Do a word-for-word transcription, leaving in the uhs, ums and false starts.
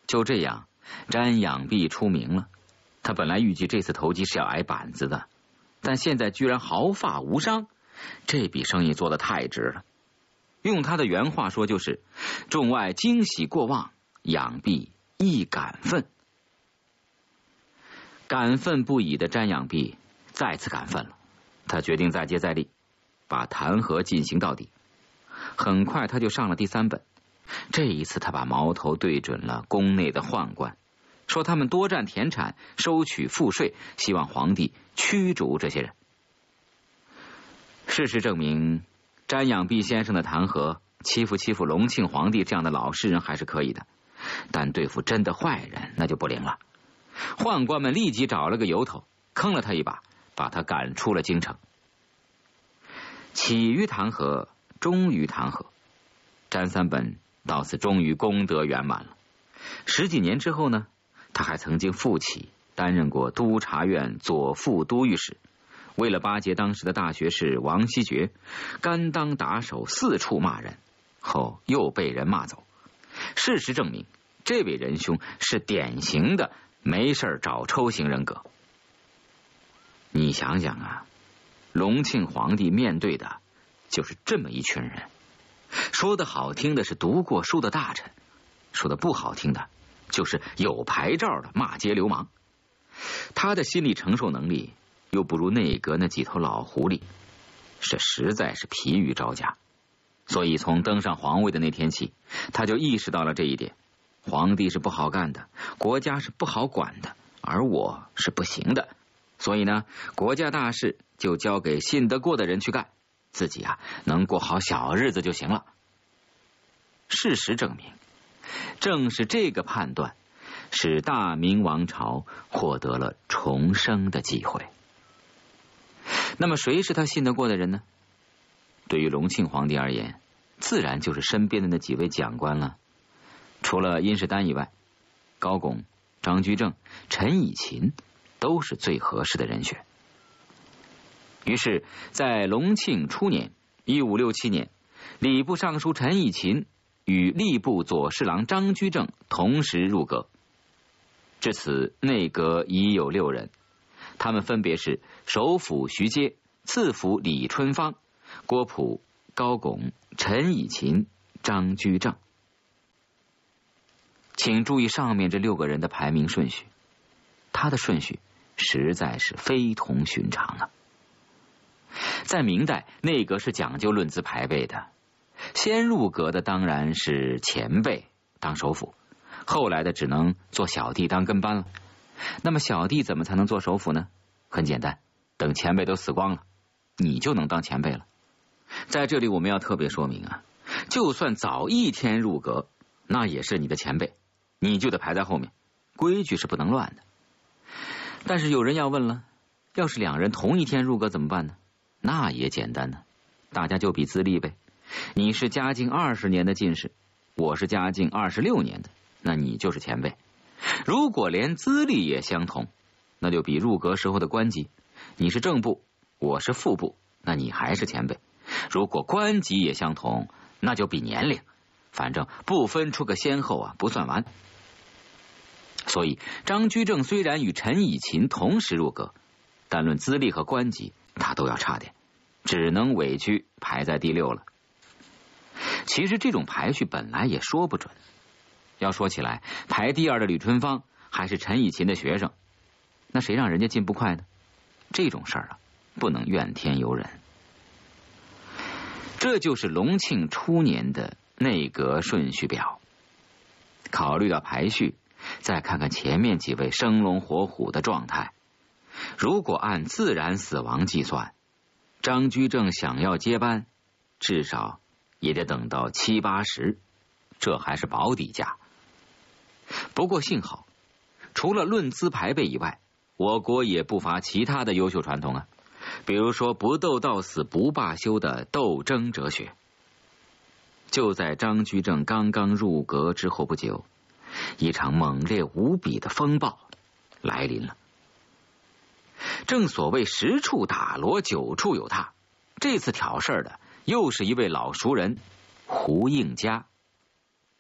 就这样，瞻仰弼出名了。他本来预计这次投机是要挨板子的，但现在居然毫发无伤，这笔生意做得太值了。用他的原话说就是：众外惊喜过望，仰弼亦感愤。感愤不已的瞻仰弼再次感愤了，他决定再接再厉，把弹劾进行到底。很快他就上了第三本，这一次他把矛头对准了宫内的宦官，说他们多占田产，收取赋税，希望皇帝驱逐这些人。事实证明，瞻仰弼先生的弹劾欺负欺负隆庆皇帝这样的老实人还是可以的，但对付真的坏人那就不灵了。宦官们立即找了个由头，坑了他一把，把他赶出了京城。起于弹劾，终于弹劾，詹三本到此终于功德圆满了。十几年之后呢，他还曾经复起，担任过督察院左副都御史。为了巴结当时的大学士王希爵，甘当打手，四处骂人，后又被人骂走。事实证明，这位仁兄是典型的没事找抽型人格。你想想啊，隆庆皇帝面对的就是这么一群人，说的好听的是读过书的大臣，说的不好听的就是有牌照的骂街流氓。他的心理承受能力又不如内阁那几头老狐狸，这实在是疲于招架。所以从登上皇位的那天起，他就意识到了这一点：皇帝是不好干的，国家是不好管的，而我是不行的。所以呢，国家大事就交给信得过的人去干，自己啊能过好小日子就行了。事实证明，正是这个判断使大明王朝获得了重生的机会。那么谁是他信得过的人呢？对于隆庆皇帝而言，自然就是身边的那几位讲官了。除了殷世丹以外，高拱、张居正、陈以勤都是最合适的人选。于是在隆庆初年一五六七年，礼部尚书陈以勤与吏部左侍郎张居正同时入阁。至此内阁已有六人，他们分别是首辅徐阶、次辅李春芳、郭璞、高拱、陈以勤、张居正。请注意上面这六个人的排名顺序，他的顺序实在是非同寻常啊。在明代，内阁是讲究论资排辈的，先入阁的当然是前辈当首辅，后来的只能做小弟当跟班了。那么小弟怎么才能做首辅呢？很简单，等前辈都死光了，你就能当前辈了。在这里我们要特别说明啊，就算早一天入阁，那也是你的前辈，你就得排在后面，规矩是不能乱的。但是有人要问了，要是两人同一天入阁怎么办呢？那也简单呢，大家就比资历呗。你是嘉靖二十年的进士，我是嘉靖二十六年的，那你就是前辈。如果连资历也相同，那就比入阁时候的官级，你是正部，我是副部，那你还是前辈。如果官级也相同，那就比年龄，反正不分出个先后啊，不算完。所以张居正虽然与陈以勤同时入阁，但论资历和官级他都要差点，只能委屈排在第六了。其实这种排序本来也说不准，要说起来，排第二的李春芳还是陈以勤的学生，那谁让人家进步快呢？这种事儿啊，不能怨天尤人。这就是隆庆初年的内阁顺序表。考虑到排序，再看看前面几位生龙活虎的状态，如果按自然死亡计算，张居正想要接班，至少也得等到七八十，这还是保底价。不过幸好，除了论资排辈以外，我国也不乏其他的优秀传统啊，比如说不斗到死不罢休的斗争哲学。就在张居正刚刚入阁之后不久，一场猛烈无比的风暴来临了。正所谓十处打锣九处有他，这次挑事儿的又是一位老熟人胡应嘉。